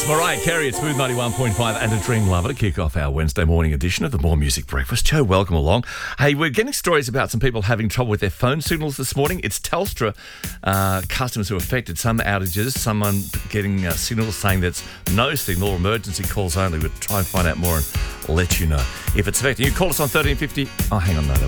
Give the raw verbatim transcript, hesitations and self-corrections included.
Mariah Carey at Smooth ninety-one point five and a Dream Lover to kick off our Wednesday morning edition of the More Music Breakfast. Joe, welcome along. Hey, we're getting stories about some people having trouble with their phone signals this morning. It's Telstra uh, customers who are affected. Some outages, someone getting uh, signals saying that's no signal, emergency calls only. We'll try and find out more and let you know if it's affecting you. Call us on thirteen fifty. Oh, hang on, no, that